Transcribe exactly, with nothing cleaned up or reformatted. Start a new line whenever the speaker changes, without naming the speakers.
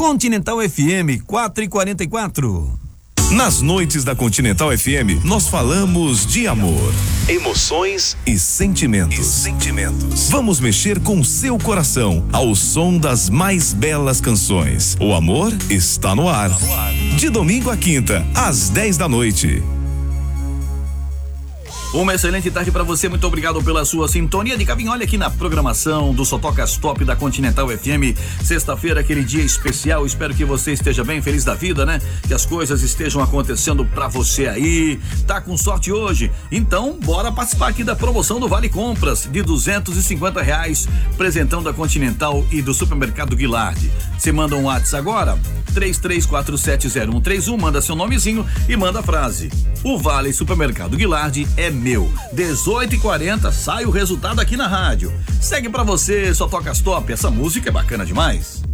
Continental F M quatro e quarenta e quatro.
Nas noites da Continental F M, nós falamos de amor, emoções e sentimentos. E sentimentos. Vamos mexer com seu coração ao som das mais belas canções. O amor está no ar. Está no ar. De domingo a quinta, às dez da noite.
Uma excelente tarde para você, muito obrigado pela sua sintonia de Cavinholi aqui na programação do Só Tocas Top da Continental F M. Sexta-feira, aquele dia especial, espero que você esteja bem, feliz da vida, né? Que as coisas estejam acontecendo para você aí, tá com sorte hoje? Então, bora participar aqui da promoção do Vale Compras de duzentos e cinquenta reais, presentão da Continental e do Supermercado Guilherme. Você manda um WhatsApp agora, três três quatro sete zero um três um, manda seu nomezinho e manda a frase: o Vale Supermercado Guilherme é meu. dezoito e quarenta, sai o resultado aqui na rádio. Segue pra você, Só Tocas Top, essa música é bacana demais.